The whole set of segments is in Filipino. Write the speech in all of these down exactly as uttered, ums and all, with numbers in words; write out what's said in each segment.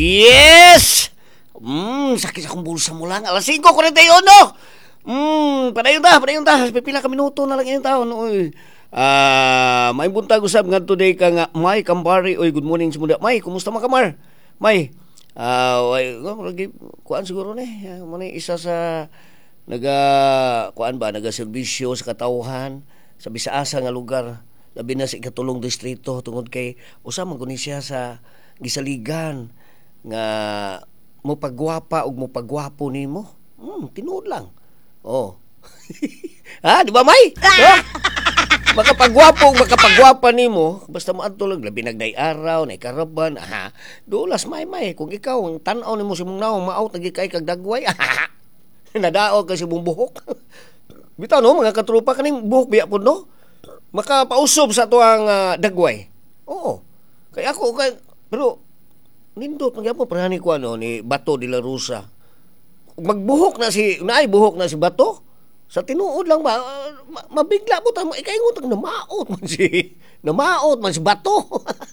Yes! Hmm, sakit akong bulsa mo lang. Alas singko ko rin tayo, no? Hmm, padayon ta, padayon ta. Pipila ka minuto na lang yung taon. Uy. Ah, may buntag usab nga today ka nga May Kambari. Oy, good morning sa muda. May, kumusta man Kamar? May. Ah, way, kuan siguro ni. Mo ni isa sa naga kuan ba, naga serbisyo sa katawhan sa bisaasa nga lugar. Labi na sa ikatulong distrito tungod kay usa man kuno siya sa gisaligan nga mo pagwapa ug mo pagwapo nimo. Hmm, tinuod lang. Oh. Ha, di ba May? Oh? Makapagwapo ug makapagwapa nimo basta maadto lang labi nagday araw, nay karaban. Aha. Dulas May May kung ikaw ang tan-aw nimo sa imong naong maot lagi kay kag dagway. Nadao ka sa imong buhok. Bitaw no mga katrupa kaning buhok biya pud no. Makapausob sa tuang uh, dagway. Oo. Kay ako kay pero nindot magyapon parani ko ano ni Bato de la Rosa. Magbuhok na si naay buhok na si Bato. Sa tinuod lang ba uh, mabigla mo ta ikaingon tag namaot man si namaot man si Bato.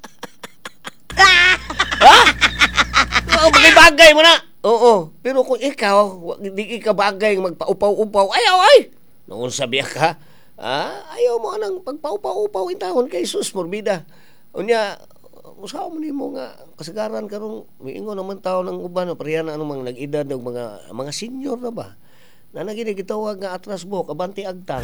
Ha? Oo, bagay mo na. Oo. Pero kung ikaw di ikaw bagay magpaupaw-upaw ayaw ay. Noon sabi ka ah, ayaw mo anang pagpaupaw-upaw intahon kay sus morbida. Unya usaw mo nimo nga kasagaran karong miingon naman tawo ng uban pareha na anong mga nag-edad og mga mga senior na ba na nagini gitawag nga atras buhok abanti agtang.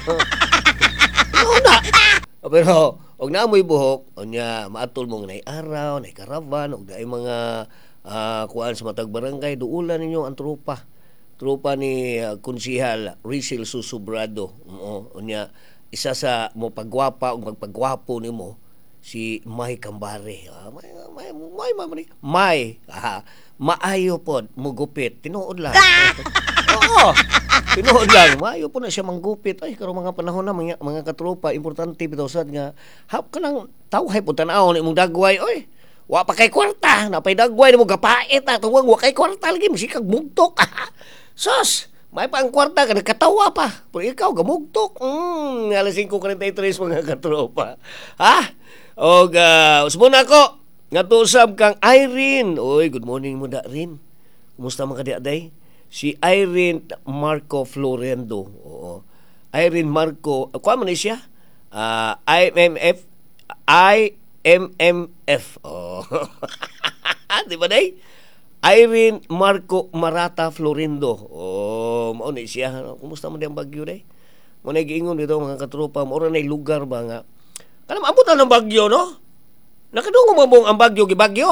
No na. Pero og naamoy buhok unya maatol mo nay araw nay karavan og daay mga uh, kuan sa matag barangay duulan ninyo ang tropa tropa ni uh, Konsihal Rizal Susubrado. Oo, unya isa sa mo pagwapa ug magpagwapo nimo si May Kambari. Ah, may may may may, may ah, maayo pod mugupit tinuod lang. Oo. Tinuod lang maayo po na siya manggupit ay karon mga panahon na mga, mga katropa importante bitaw sad nga hap ka nang tawhay pud tan-aw ni imong dagway oy. Wa pa kay kwarta napay dagway nimo gapait na tuwag wa kay kwarta lagi musikag mugtok. Sus, may pang kwarta ka nagkatawa pa. Pero ikaw gamugtok. Mm, alas singko forty three mga katropa. Ha? Og uh, usbon ako nga tusab kang Irene. Oy, good morning mo da rin. Kumusta man ka di aday? Si Irene Marco Florendo. Oo. Irene Marco, kuha man ni siya? Uh, I M M F I M M F. Oh. Di ba day? Irene Marco Marata Florindo. Oh, mao ni siya. Kumusta man di ang bagyo day? Mo na giingon dito mga katropa, mo ra nay lugar ba nga kanang abot na ng bagyo, no? Nakadungo mo mong ang bagyo, gibagyo?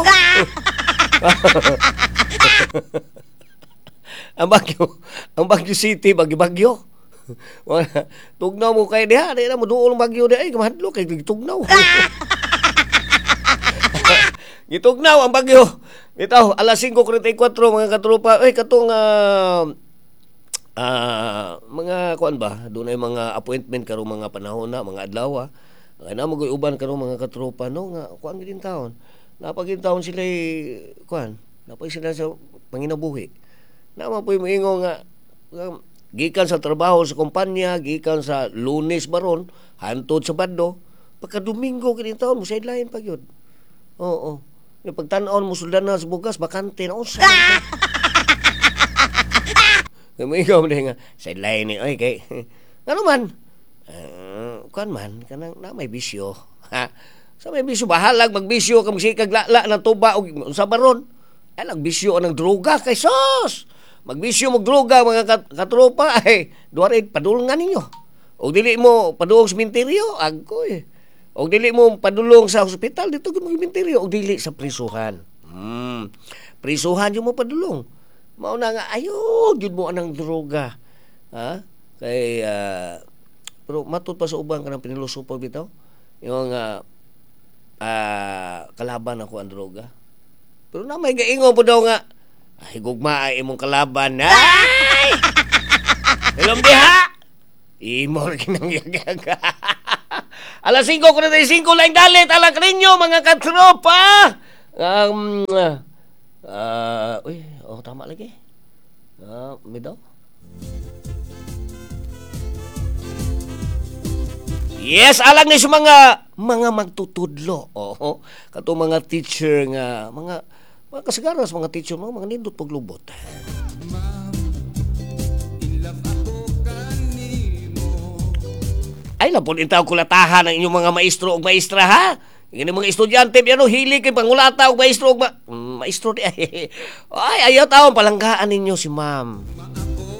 ang bagyo, ang Bagyo City, bagyo-bagyo. Tugnaw mo kay diha, di na mo duol bagyo diha, ay kamahadlo kay tugnaw. Gitugnaw ang bagyo. Ito, alas singko forty four mga katropa. Ay, katong uh, uh, mga kuan ba? Doon ay mga appointment karong mga panahon na, mga adlaw. Ay na magoy uban karong mga katropa no nga kuan gid taon. Napagin taon sila kuan. Napay sila sa panginabuhi. Naman po moingon nga, nga gikan sa trabaho sa kumpanya, gikan sa Lunes baron, hantod sa Sabado, pagka Domingo gid taon mo sideline pa gyud. Oo. Yung pagtan-on mo suldan na sa bugas bakante na usa. Moingon nga sideline ni oy kay. Ano man? Uh, kuan man kanang na may bisyo ha sa may bisyo bahalag magbisyo kag sikag lala na tuba og sa baron ay nagbisyo ang droga kay sos magbisyo mo droga mga kat- katropa ay duare padulungan ninyo og dili mo padulong sa sementeryo agkoy og dili mo padulong sa ospital dito gyud mo sementeryo og dili sa prisuhan hmm prisuhan yung mo padulong mao na nga ayo gyud mo anang droga ha kay uh, pero matud pa sa uban kanang pinilusupo bitaw yung uh, uh, kalaban ako ang droga pero na may gaingon po daw nga ay gugma ay imong kalaban ay ilom diha imo kinang yagag alas singko forty five laing dalit alang kaninyo mga katropa um uh, uh, uy oh tama lagi ah uh, midaw. Yes, alang ni sa mga mga magtutudlo. Oo. Kato mga teacher nga, mga Mga kasagaran sa mga teacher mo, mga nindot paglubot. Ay, lapon intaw kulatahan ang inyong mga maestro o maestra, ha? Yung mga estudyante, ano, hili kay pangulata o maestro o ma... Mm, maestro di ay. Ay, ayaw taon, palanggaan ninyo si ma'am.